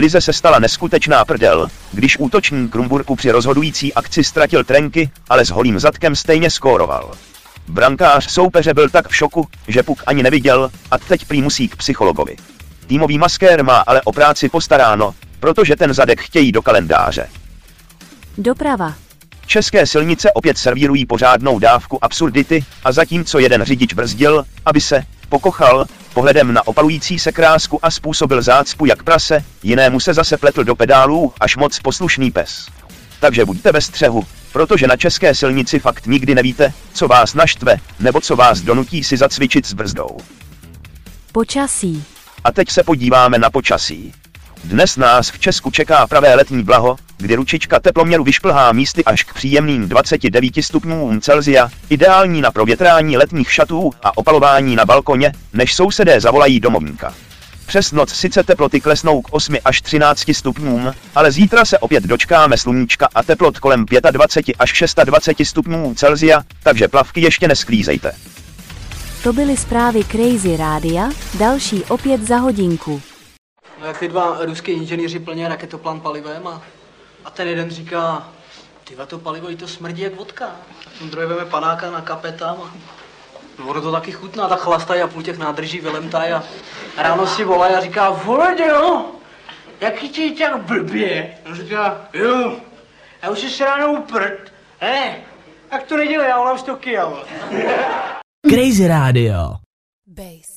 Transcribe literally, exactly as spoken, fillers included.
lize se stala neskutečná prdel, když útočník Rumburku při rozhodující akci ztratil trenky, ale s holým zadkem stejně skóroval. Brankář soupeře byl tak v šoku, že puk ani neviděl, a teď prý musí k psychologovi. Týmový maskér má ale o práci postaráno, protože ten zadek chtějí do kalendáře. Doprava. České silnice opět servírují pořádnou dávku absurdity a zatímco jeden řidič brzdil, aby se pokochal pohledem na opalující se krásku a způsobil zácpu jak prase, jinému se zase pletl do pedálů až moc poslušný pes. Takže buďte ve střehu, protože na české silnici fakt nikdy nevíte, co vás naštve, nebo co vás donutí si zacvičit s brzdou. Počasí. A teď se podíváme na počasí. Dnes nás v Česku čeká pravé letní blaho, kdy ručička teploměru vyšplhá místy až k příjemným dvaceti devíti stupňům Celsia, ideální na provětrání letních šatů a opalování na balkoně, než sousedé zavolají domovníka. Přes noc sice teploty klesnou k osmi až třinácti stupňům, ale zítra se opět dočkáme sluníčka a teplot kolem dvaceti pěti až dvaceti šesti stupňů Celsia, takže plavky ještě nesklízejte. To byly zprávy Crazy Rádia, další opět za hodinku. No jak ty dva ruský inženýři plně raketoplán palivem a, a ten jeden říká, tyva to palivo i to smrdí jak vodka. A ten druhý veme panáka na kapetám a no, ono to taky chutná, tak chlastají a půl těch nádrží vylemtají a ráno si volají a říká, vole dělo, jaký ti tak blbě? A říká, jo, já už si ráno uprt, ne, jak to nedělej, já volám z Tokia. Crazy Radio. Bass.